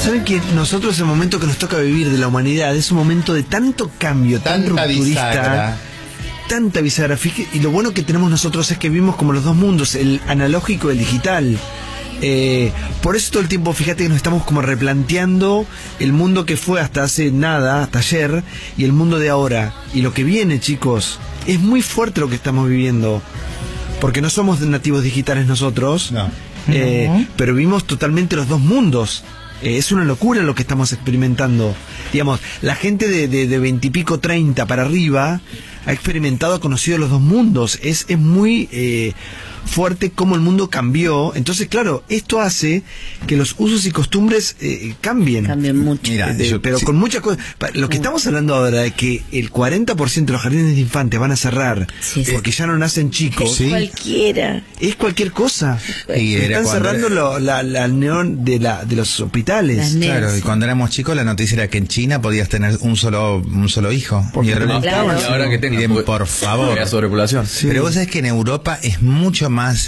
saben que nosotros el momento que nos toca vivir de la humanidad es un momento de tanto cambio, tan rupturista, tanta bisagra. Y lo bueno que tenemos nosotros es que vivimos como los dos mundos, el analógico y el digital. Por eso todo el tiempo, fíjate que nos estamos como replanteando el mundo que fue hasta hace nada, hasta ayer, y el mundo de ahora. Y lo que viene, chicos, es muy fuerte lo que estamos viviendo. Porque no somos nativos digitales nosotros, no. Pero vivimos totalmente los dos mundos. Es una locura lo que estamos experimentando. Digamos, la gente de 20 y pico, 30 para arriba ha experimentado, ha conocido los dos mundos. Es muy fuerte cómo el mundo cambió. Entonces, claro, esto hace que los usos y costumbres cambien. Cambian mucho. Mira, pero sí, con muchas cosas. Lo que estamos hablando ahora es que el 40% de los jardines de infantes van a cerrar, sí, porque ya no nacen chicos. Es cualquiera. Es cualquier cosa. Y están cerrando la neón de los hospitales. Claro, y cuando éramos chicos la noticia era que en China podías tener un solo hijo. Y ahora que tengan, por favor. La sobrepoblación. Sí. Pero vos sabés que en Europa es mucho más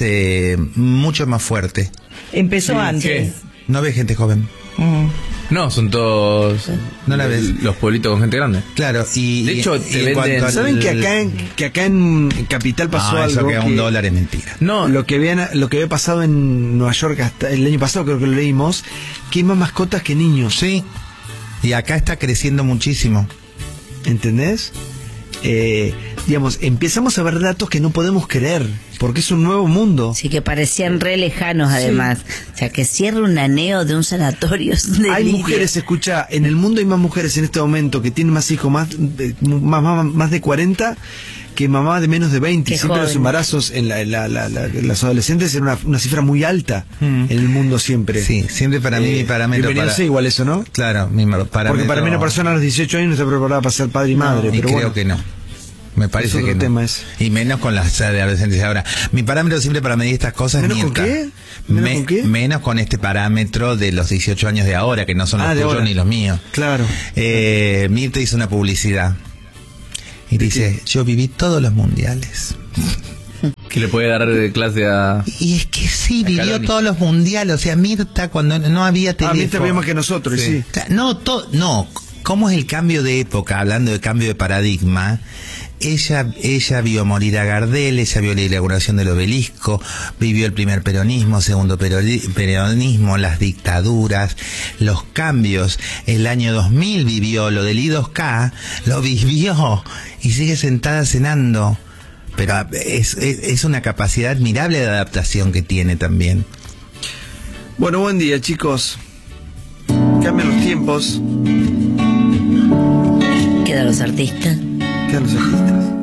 fuerte. Empezó antes. ¿Qué? No ves gente joven. No, son todos. No la ves. Los pueblitos con gente grande. Claro, y de hecho te venden. ¿Saben que acá en Capital pasó algo? Eso que a $1 es mentira. No, lo que había pasado en Nueva York hasta el año pasado, creo que lo leímos, que hay más mascotas que niños. Sí. Y acá está creciendo muchísimo. ¿Entendés? Digamos, empezamos a ver datos que no podemos creer, porque es un nuevo mundo. Sí, que parecían re lejanos además. Sí. O sea, que cierra un aneo de un sanatorio. Hay mujeres, escucha, en el mundo hay más mujeres en este momento que tienen más hijos, más de 40, que mamás de menos de 20. Siempre joven. Los embarazos en las adolescentes era una cifra muy alta en el mundo siempre. Sí, siempre para mí mi parámetro. Debería ser igual eso, ¿no? Claro, mi parámetro. Porque para mí una persona a los 18 años no está preparada para ser padre y madre. Y pero creo que no. Me parece que no. Y menos con las de adolescentes ahora. Mi parámetro siempre para medir estas cosas es Mirta. ¿Con qué? Menos con este parámetro de los 18 años de ahora, que no son los tuyos ni los míos. Claro. Mirta hizo una publicidad y dice, yo viví todos los mundiales. Que le puede dar clase a... Y es que sí, vivió todos los mundiales. O sea, Mirta, cuando no había teléfono... Mirta vio más que nosotros, sí. No, ¿cómo es el cambio de época? Hablando de cambio de paradigma, ella vio morir a Gardel, ella vio la inauguración del Obelisco, vivió el primer peronismo, segundo peronismo, las dictaduras, los cambios. El año 2000 vivió lo del I2K, lo vivió y sigue sentada cenando. Pero es una capacidad admirable de adaptación que tiene también. Bueno, buen día, chicos. Cambian los tiempos. Quedan los artistas. Quedan los artistas.